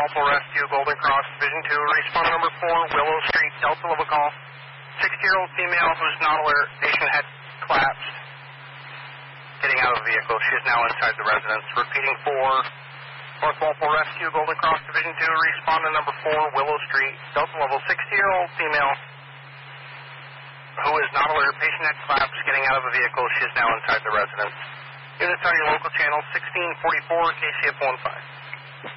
Walpole Rescue, Golden Cross, Division 2. Responder number 4, Willow Street, Delta Level call. 60-year-old female who's not alert. Patient had collapsed. Getting out of the vehicle. She is now inside the residence. Repeating 4, North Walpole Rescue, Golden Cross, Division 2. Responder number 4, Willow Street, Delta Level. 60-year-old female who is not alert. Patient had collapsed. Getting out of the vehicle. She is now inside the residence. Units on your local channel, 1644 KCF 15.